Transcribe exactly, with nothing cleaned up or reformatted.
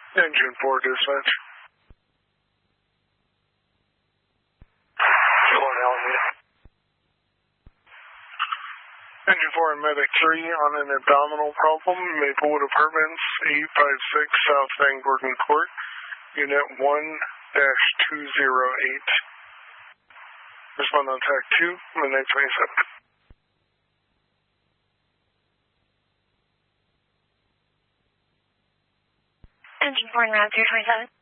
Engine four, dispatch. One Alameda. Engine four and Medic three on an abdominal problem, Maplewood Apartments, eight five six South Van Gordon Court, Unit one dash two zero eight. Respond on track two, midnight twenty-seven. Engine four and route zero twenty-seven.